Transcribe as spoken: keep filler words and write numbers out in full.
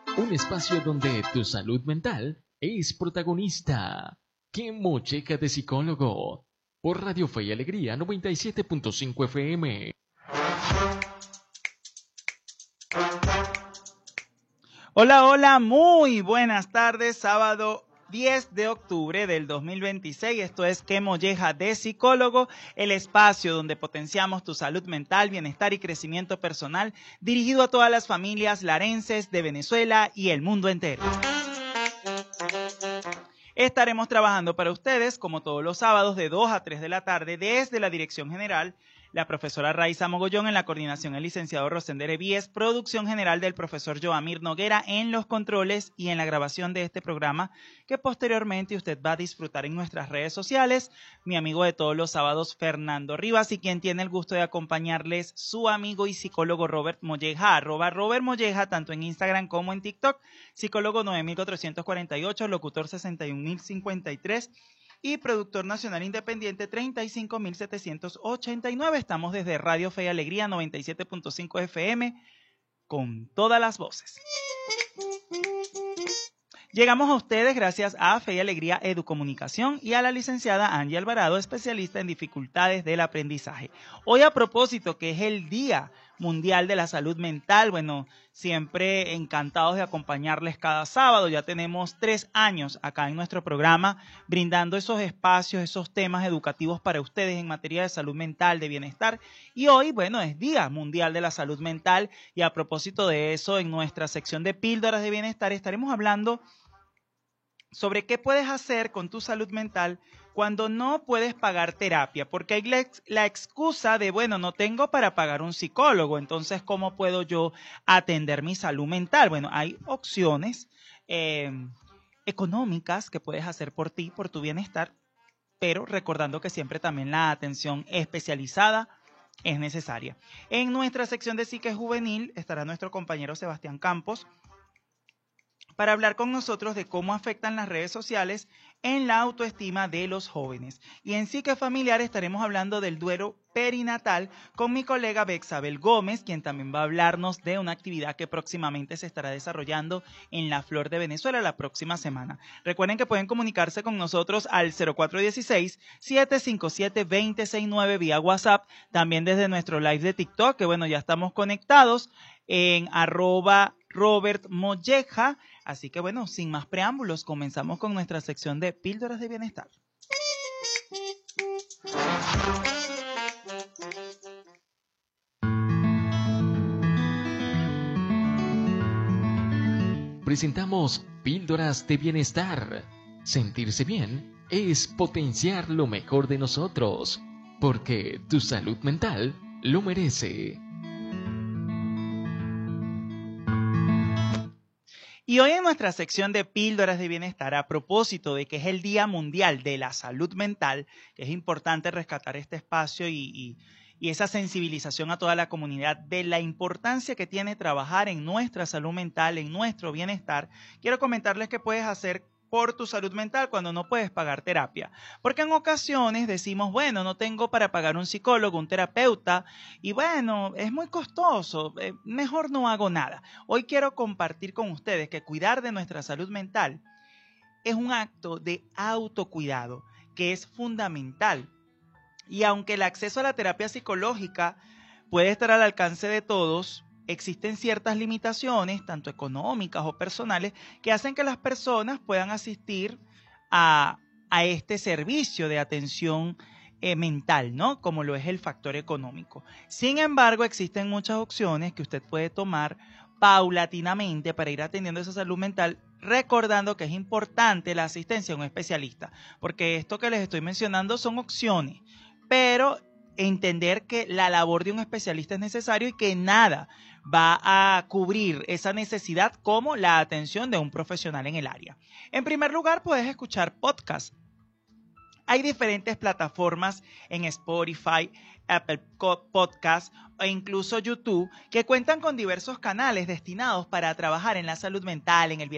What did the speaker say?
Un espacio donde tu salud mental es protagonista. ¡Qué molleja de psicólogo! Por Radio Fe y Alegría noventa y siete punto cinco F M. Hola, hola, muy buenas tardes, sábado diez de octubre del dos mil veintiséis. Esto es Qué molleja de psicólogo, el espacio donde potenciamos tu salud mental, bienestar y crecimiento personal, dirigido a todas las familias larenses de Venezuela y el mundo entero. Estaremos trabajando para ustedes, como todos los sábados, de dos a tres de la tarde, desde la Dirección General, la profesora Raiza Mogollón en la coordinación, el licenciado Rosender Evíes, producción general del profesor Joamir Noguera en los controles y en la grabación de este programa, que posteriormente usted va a disfrutar en nuestras redes sociales. Mi amigo de todos los sábados, Fernando Rivas, y quien tiene el gusto de acompañarles, su amigo y psicólogo Robert Molleja, arroba Robert Molleja, tanto en Instagram como en TikTok, psicólogo nueve mil cuatrocientos cuarenta y ocho, locutor sesenta y un mil cincuenta y tres, y productor nacional independiente treinta y cinco mil setecientos ochenta y nueve. Estamos desde Radio Fe y Alegría noventa y siete punto cinco F M con todas las voces. Llegamos a ustedes gracias a Fe y Alegría Educomunicación y a la licenciada Angie Alvarado, especialista en dificultades del aprendizaje. Hoy, a propósito que es el Día Mundial de la Salud Mental, bueno, siempre encantados de acompañarles cada sábado. Ya tenemos tres años acá en nuestro programa brindando esos espacios, esos temas educativos para ustedes en materia de salud mental, de bienestar. Y hoy, bueno, es Día Mundial de la Salud Mental, y a propósito de eso, en nuestra sección de Píldoras de Bienestar estaremos hablando sobre qué puedes hacer con tu salud mental cuando no puedes pagar terapia, porque hay la, ex, la excusa de, bueno, no tengo para pagar un psicólogo, entonces, ¿cómo puedo yo atender mi salud mental? Bueno, hay opciones eh, económicas que puedes hacer por ti, por tu bienestar, pero recordando que siempre también la atención especializada es necesaria. En nuestra sección de Psique Juvenil estará nuestro compañero Sebastián Campos para hablar con nosotros de cómo afectan las redes sociales en la autoestima de los jóvenes. Y en Psique Familiar estaremos hablando del duelo perinatal con mi colega Bexabel Gómez, quien también va a hablarnos de una actividad que próximamente se estará desarrollando en La Flor de Venezuela la próxima semana. Recuerden que pueden comunicarse con nosotros al cero cuatro uno seis, siete cinco siete, dos cero seis nueve vía WhatsApp, también desde nuestro live de TikTok, que bueno, ya estamos conectados en arroba Robert Molleja. Así que bueno, sin más preámbulos, comenzamos con nuestra sección de Píldoras de Bienestar. Presentamos Píldoras de Bienestar. Sentirse bien es potenciar lo mejor de nosotros, porque tu salud mental lo merece. Y hoy en nuestra sección de Píldoras de Bienestar, a propósito de que es el Día Mundial de la Salud Mental, que es importante rescatar este espacio y, y, y esa sensibilización a toda la comunidad de la importancia que tiene trabajar en nuestra salud mental, en nuestro bienestar, quiero comentarles que puedes hacer por tu salud mental cuando no puedes pagar terapia. Porque en ocasiones decimos, bueno, no tengo para pagar un psicólogo, un terapeuta, y bueno, es muy costoso, eh, mejor no hago nada. Hoy quiero compartir con ustedes que cuidar de nuestra salud mental es un acto de autocuidado que es fundamental. Y aunque el acceso a la terapia psicológica puede estar al alcance de todos, existen ciertas limitaciones, tanto económicas o personales, que hacen que las personas puedan asistir a, a este servicio de atención eh, mental, ¿no? Como lo es el factor económico. Sin embargo, existen muchas opciones que usted puede tomar paulatinamente para ir atendiendo esa salud mental, recordando que es importante la asistencia a un especialista, porque esto que les estoy mencionando son opciones, pero entender que la labor de un especialista es necesario y que nada va a cubrir esa necesidad como la atención de un profesional en el área. En primer lugar, puedes escuchar podcasts. Hay diferentes plataformas en Spotify, Apple Podcasts e incluso YouTube que cuentan con diversos canales destinados para trabajar en la salud mental, en el bienestar